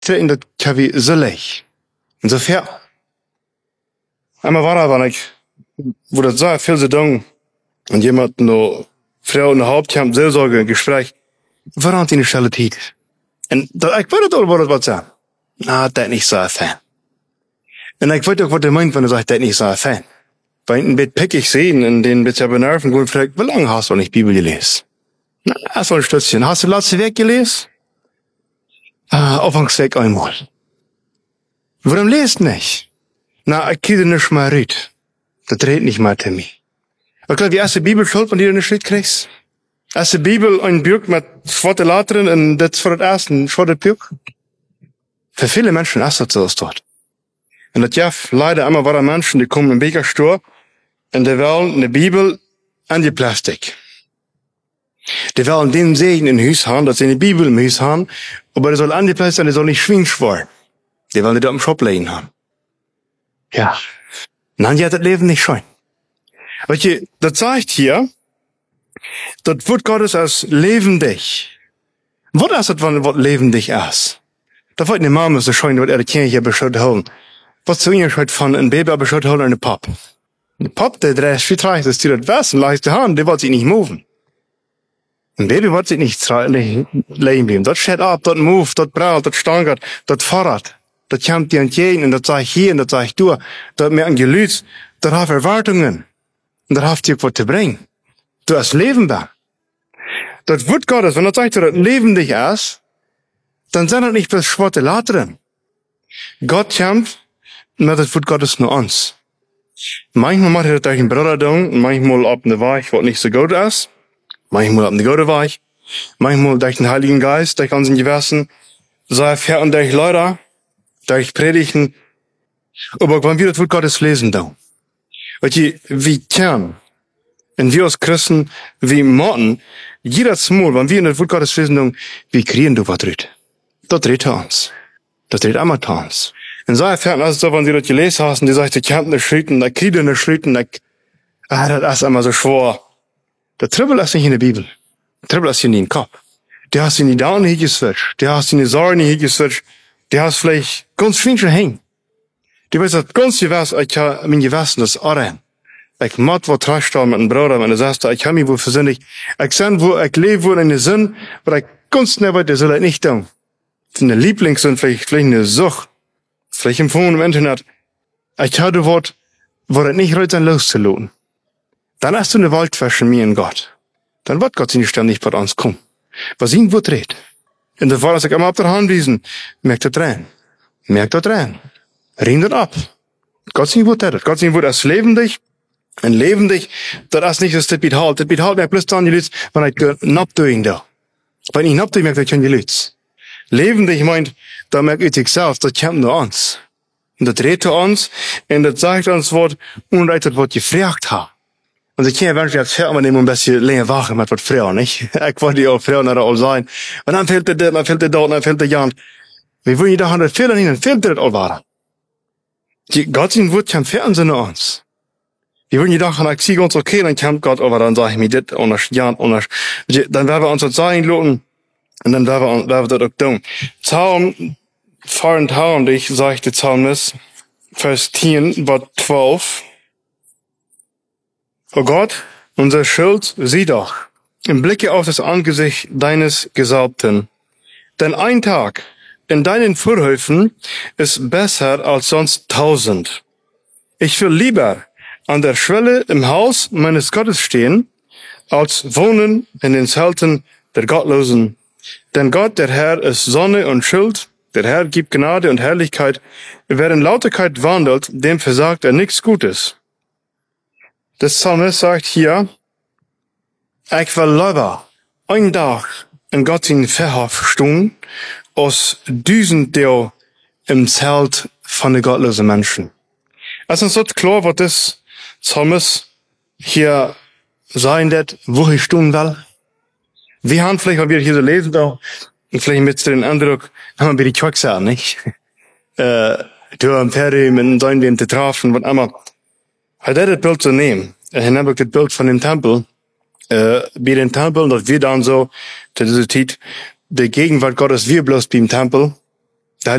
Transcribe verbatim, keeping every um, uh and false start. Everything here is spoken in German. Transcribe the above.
in dat Kavi so leicht. Und so fair. Einmal war da, wann ich, wo das so viel so dung, und jemand noch, Frau und Haupt, haben Seelsorge, ein Gespräch, warum die eine Stelle Tiet? Und da, ich wollte doch, was was sagen. Na, das nicht so ein Fan. Und ich wollte auch, was er meint, wenn er sagt, das nicht so ein Fan. Bei einem Bett pick ich sehen, in den Bett ja benerven, gut, vielleicht, wie lange hast du nicht Bibel gelesen? Na, das soll ein Stützchen. Hast du letzte Weg gelesen? Ah, Anfangsweg einmal. Warum lest nicht? Na, ich kriege nicht mal rüt. Das dreht nicht mal zu mir. Ich glaube, die erste Bibel schuld, wenn du nicht rüt kriegst. Erste Bibel, ein Buch mit schwarze Lettern, und das für das erste, ein schwarze Buch. Für viele Menschen ist das so, ist dort. Und das ja, leider immer waren Menschen, die kommen im Bäckerstor, und die wollen eine Bibel an die Plastik. Die wollen den Segen in Hus haben, dass sie eine Bibel im Hus haben, aber der soll an die Plastik, der soll nicht schwingschwar. Die wollen die da im Shop legen haben. Ja. Nein, ja, das Leben nicht schön. Weißt du, das zeigt hier, das Wort Gottes als lebendig. Was ist das, was lebendig ist? Da wollte eine Mama so schön, was er die Kirche beschützt holen. Was zu ihnen schreibt von ein Baby beschützt holen und eine Pop. Eine Pop, der dreht viel treibt, das tut das Westen, leicht die Hand, die wollte sich nicht moven. Ein Baby wollte sich nicht legen bleiben. Das steht ab, das move, das braut, das stankert, das Fahrrad. Das kommt dir entgegen, und das sag ich hier, und das sag ich du. Das hat mir ein Gelüt, das hat Erwartungen. Und das hat dir was zu bringen. Du hast Leben da. Das Wort Gottes, wenn das sagt, dass das lebendig ist, dann sind das nicht bloß schwarze Lettern. Gott kommt mit das Wort Gottes nur uns. Manchmal macht er das durch den Bruder tun, manchmal auf eine Weich, was nicht so gut ist. Manchmal auf eine gute Weich. Manchmal durch den Heiligen Geist, durch unseren Gewissen. Sei fair und durch Leute, durch Predigten. Aber wenn wir das Wort Gottes lesen, dann, weißt du, wie Kern, und wir als Christen, wie Morten, jedes Mal, wenn wir in das Wort Gottes lesen, dann, wie kriegen du was dreht? Das dreht er uns. Das dreht einmal uns. Und so erfahren, also so, wenn sie das gelesen haben, die sagt, ich kann nicht schritten, ich kriege nicht schritten, ich, ah, das ist immer so schwer. Der Tribbel ist nicht in der Bibel. Der Tribbel ist hier nie im Kopf. Der hast ihn nicht da nicht geswitcht. Der hast ihn die Sorge nicht geswitcht. Der hast vielleicht ganz schön schon hängen. Die weiß, das ganz gewiss, ich habe mein Gewissen, das ist Arren. Ich mag wo Trashtal mit einem Bruder, mit einer Schwester, ich habe mich wohl versündigt. Ich seh, wo, ich lebe wohl in der Sinn, aber ich ganz nicht, der soll das nicht tun. Eine Lieblingssinn, vielleicht, vielleicht eine Sucht. Vielleicht im Phone, im Internet. Ich habe Wort, wo das nicht reut sein loszulassen. Dann hast du eine Welt zwischen mir und Gott. Dann wird Gott nicht ständig bei uns kommen. Was ihn wird dreht. In der Fall, dass ich einmal auf der Hand wiesen, merkt er dran. Merkt er dran. Ring das ab. Gott sein Wort hat. Gott sein Wort ist lebendig. Und lebendig, das ist nicht, dass das Bild halt. Das Bild halt merkt bloß dann die Leute, wenn ich napp doing da. Wenn ich napp doing, merkt ich schon die Leute. Lebendig meint, da merkt ich sich selbst, das kommt nur uns. Und das dreht uns, und das sagt uns Wort, und das Wort gefragt hat. Und ich kann ja wirklich als Frau nehmen, ein bisschen länger wachen mit was Frau, nicht? Ich wollte ja auch Frau nicht all sein. Und dann fehlt der das, dann fehlt der dort, dann fehlt der Jan. Wie wollen die da an das Fehler hin, dann fehlt das all war. Die Gott sein Wort kommt für uns in uns. Wir wollen die Sachen, ich sehe uns okay, dann kommt Gott, aber dann sage ich mir das, und das, ja, und das. Dann werden wir uns das sagen lassen, und dann werden wir, werden wir das auch tun. Psalm, fahren Psalm, ich sage der Psalmist, Vers zehn, Wort zwölf. O Gott, unser Schild, sieh doch, im Blicke auf das Angesicht deines Gesalbten. Denn ein Tag in deinen Vorhöfen ist besser als sonst tausend. Ich will lieber an der Schwelle im Haus meines Gottes stehen, als wohnen in den Zelten der Gottlosen. Denn Gott, der Herr, ist Sonne und Schild. Der Herr gibt Gnade und Herrlichkeit. Wer in Lauterkeit wandelt, dem versagt er nichts Gutes. Der Psalmist sagt hier, ich will lieber ein Tag in Gott in Verhof stehen, als düsend der im Zelt von den gottlosen Menschen. Es ist uns klar, was das Psalmist hier sein wird, wo ich stehen will. Wir haben vielleicht, wenn wir hier so lesen, da, und vielleicht mit den Eindruck, haben wir die Quacksache, nicht? äh, du am Ferry mit seinen Wem zu treffen, was immer. Hat er das Bild zu nehmen? Er hat nämlich das Bild von dem Tempel, äh, bei dem Tempel, dass wir dann so, das ist die, die Gegenwart Gottes, wir bloß beim Tempel,